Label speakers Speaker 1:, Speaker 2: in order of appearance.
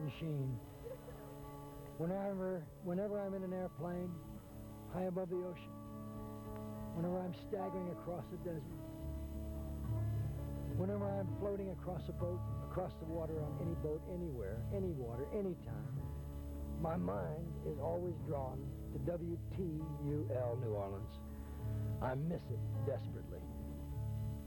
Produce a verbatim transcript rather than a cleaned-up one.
Speaker 1: machine. Whenever, whenever I'm in an airplane, high above the ocean, whenever I'm staggering across the desert, whenever I'm floating across a boat, across the water on any boat, anywhere, any water, anytime, my mind is always drawn to W T U L New Orleans. I miss it desperately.